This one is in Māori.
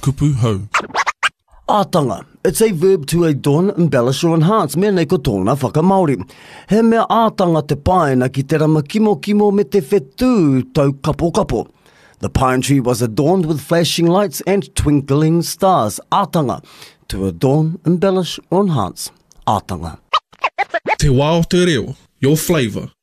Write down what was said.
kupu hau. Ātanga. It's a verb to adorn, embellish or enhance. Mea nei ko tōna whakamaori. He mea ātanga te paena ki te rama kimo me te whetū tau kapo. The pine tree was adorned with flashing lights and twinkling stars. Ātanga. To adorn, embellish or enhance. Ātanga. Te wao te reo, your flavour.